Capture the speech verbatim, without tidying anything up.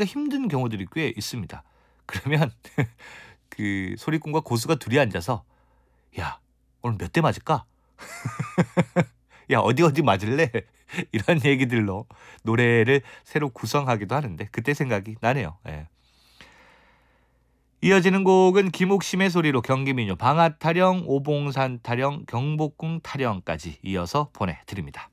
맞추기가 힘든 경우들이 꽤 있습니다. 그러면 그 소리꾼과 고수가 둘이 앉아서 야 오늘 몇 대 맞을까? 야 어디 어디 맞을래? 이런 얘기들로 노래를 새로 구성하기도 하는데 그때 생각이 나네요. 예. 이어지는 곡은 김옥심의 소리로 경기민요 방앗타령, 오봉산 타령, 경복궁 타령까지 이어서 보내드립니다.